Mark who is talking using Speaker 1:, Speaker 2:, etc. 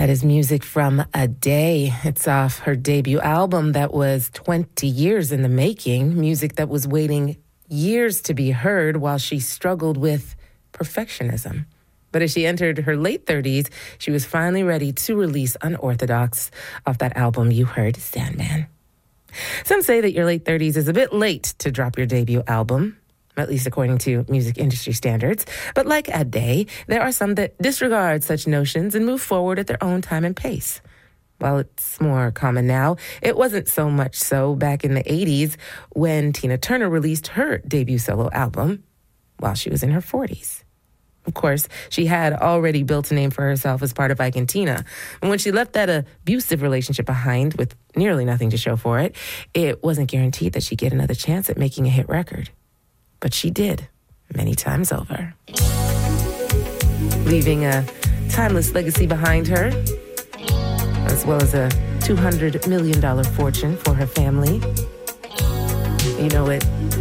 Speaker 1: That is music from Ade. It's off her debut album that was 20 years in the making, music that was waiting years to be heard while she struggled with perfectionism. But as she entered her late 30s, she was finally ready to release Unorthodox off that album you heard, Sandman. Some say that your late 30s is a bit late to drop your debut album, at least according to music industry standards. But like Ade, there are some that disregard such notions and move forward at their own time and pace. While it's more common now, it wasn't so much so back in the 80s when Tina Turner released her debut solo album while she was in her 40s. Of course, she had already built a name for herself as part of Ike and Tina. And when she left that abusive relationship behind with nearly nothing to show for it, it wasn't guaranteed that she'd get another chance at making a hit record. But she did, many times over. Leaving a timeless legacy behind her, as well as a $200 million fortune for her family. You know, it